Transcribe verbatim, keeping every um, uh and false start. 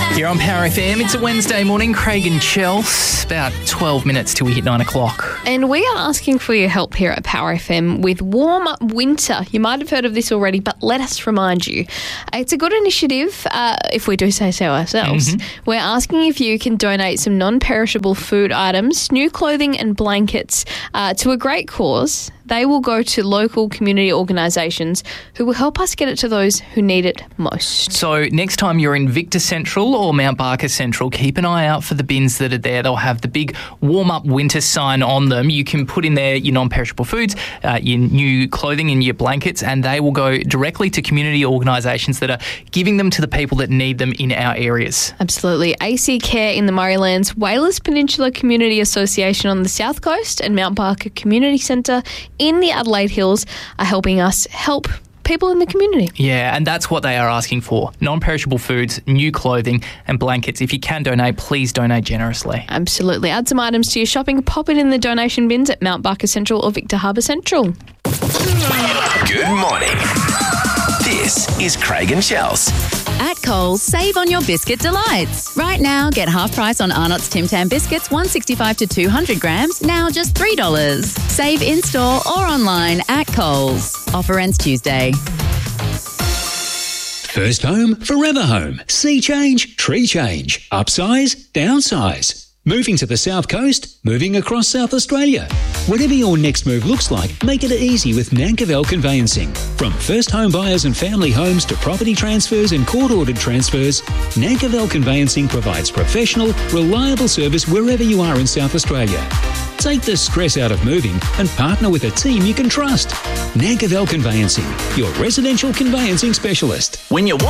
Here on Power F M, it's a Wednesday morning. Craig and Chels, about twelve minutes till we hit nine o'clock. And we are asking for your help here at Power F M with Warm Up Winter. You might have heard of this already, but let us remind you. It's a good initiative, uh, if we do say so ourselves. Mm-hmm. We're asking if you can donate some non-perishable food items, new clothing and blankets uh, to a great cause. They will go to local community organisations who will help us get it to those who need it most. So next time you're in Victor Central or Mount Barker Central, keep an eye out for the bins that are there. They'll have the big warm-up winter sign on them. You can put in there your non-perishable foods, uh, your new clothing and your blankets, and they will go directly to community organisations that are giving them to the people that need them in our areas. Absolutely. A C Care in the Murraylands, Whalers Peninsula Community Association on the South Coast, and Mount Barker Community Centre in the Adelaide Hills are helping us help people in the community. Yeah, and that's what they are asking for. Non-perishable foods, new clothing and blankets. If you can donate, please donate generously. Absolutely. Add some items to your shopping. Pop it in the donation bins at Mount Barker Central or Victor Harbour Central. Good morning. This is Craig and Chels. At Coles, save on your biscuit delights. Right now, get half price on Arnott's Tim Tam biscuits, one sixty-five to two hundred grams, now just three dollars. Save in-store or online at Coles. Offer ends Tuesday. First home, forever home. Sea change, tree change. Upsize, downsize. Moving to the South Coast, moving across South Australia. Whatever your next move looks like, make it easy with Nankervel Conveyancing. From first home buyers and family homes to property transfers and court-ordered transfers, Nankervel Conveyancing provides professional, reliable service wherever you are in South Australia. Take the stress out of moving and partner with a team you can trust. Nankervel Conveyancing, your residential conveyancing specialist. When you want